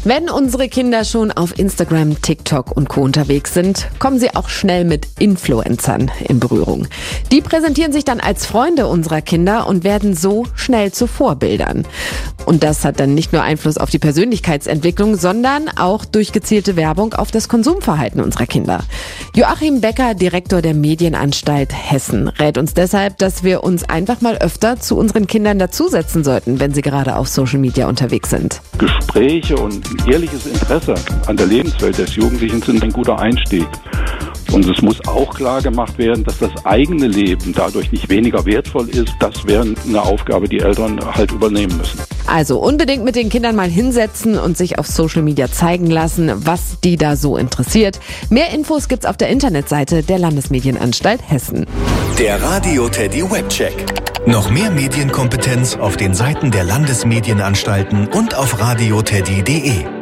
Wenn unsere Kinder schon auf Instagram, TikTok und Co. unterwegs sind, kommen sie auch schnell mit Influencern in Berührung. Die präsentieren sich dann als Freunde unserer Kinder und werden so schnell zu Vorbildern. Und das hat dann nicht nur Einfluss auf die Persönlichkeitsentwicklung, sondern auch durch gezielte Werbung auf das Konsumverhalten unserer Kinder. Joachim Becker, Direktor der Medienanstalt Hessen, rät uns deshalb, dass wir uns einfach mal öfter zu unseren Kindern dazusetzen sollten, wenn sie gerade auf Social Media unterwegs sind. Gespräche und ein ehrliches Interesse an der Lebenswelt des Jugendlichen sind ein guter Einstieg. Und es muss auch klar gemacht werden, dass das eigene Leben dadurch nicht weniger wertvoll ist. Das wäre eine Aufgabe, die Eltern halt übernehmen müssen. Also unbedingt mit den Kindern mal hinsetzen und sich auf Social Media zeigen lassen, was die da so interessiert. Mehr Infos gibt's auf der Internetseite der Landesmedienanstalt Hessen. Der Radio Teddy Webcheck. Noch mehr Medienkompetenz auf den Seiten der Landesmedienanstalten und auf radioteddy.de.